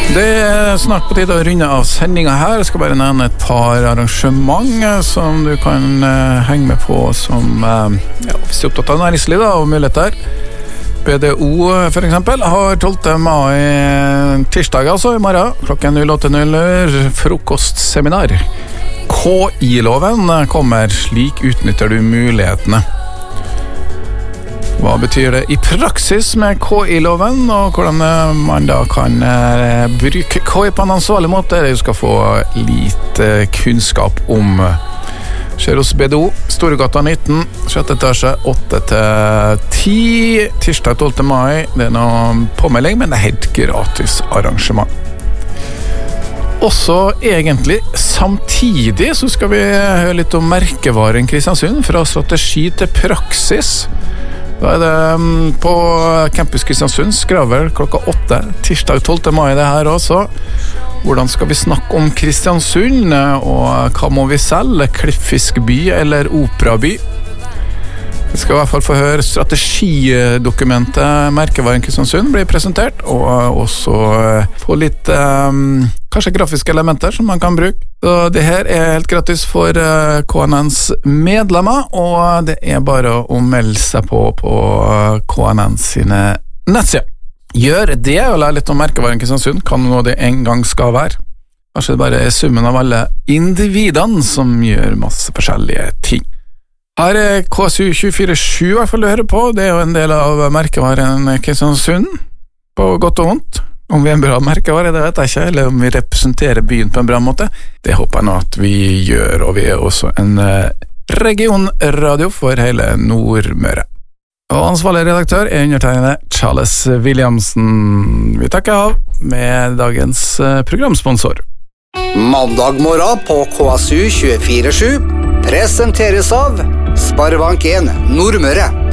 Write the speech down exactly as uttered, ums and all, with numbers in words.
Det er snart på tide å runde av sendingen her. Jeg skal bare nevne et par arrangement som du kan uh, henge med på som, uh, ja, hvis du er opptatt av næringsliv da, og muligheter. B D O for eksempel har tolvte mai tirsdag, altså i morgen, klokken null åtte null null, frokostseminar. K I-loven kommer, slik utnytter du mulighetene. Hva betyr det i praksis med K I-loven, og hvordan man da kan eh, bruke K I på en ansvarlig måte? Det skal få litt eh, kunnskap om. Skjer hos B D O, Storegata nitten, sjette etasje, åtte til ti, tirsdag tolvte mai. Det er noe påmelding, men det er helt gratis arrangement. Også egentlig samtidig så skal vi høre litt om merkevaren Kristiansund, fra strategi til praksis. Da er det på Campus Kristiansund, Skravel, klokka åtte, tirsdag tolvte mai det her også. Hvordan skal vi snakke om Kristiansund, og hva må vi selge? Klippfiskby eller operaby? Vi skal i hvert fall få høre strategidokumentet Merkevaren Kristiansund blir presentert, og også få litt um, kanskje grafiske elementer som man kan bruke. Så det her er helt gratis for uh, K N N's medlemmer, og det er bare å melde seg på på uh, K N N sine nettsider. Gjør det, og lære litt om Merkevaren Kristiansund, kan nå det en gang skal være. Kanskje det bare er summen av alle individene som gjør masse forskjellige ting. Her er K S U tjuefire sju i hvert fall du hører på. Det er jo en del av merkevaren Kristiansund, på godt og vondt. Om vi er en bra merkevare, det vet jeg ikke, eller om vi representerer byen på en bra måte. Det håper jeg nå at vi gjør, og vi er også en regionradio for hele Nordmøre. Og ansvarlig redaktør er undertegnede Charles Williamsen. Vi takker av med dagens programsponsor. Mandag morgen på K S U tjuefire sju presenteres av Sparebank en Nordmøre.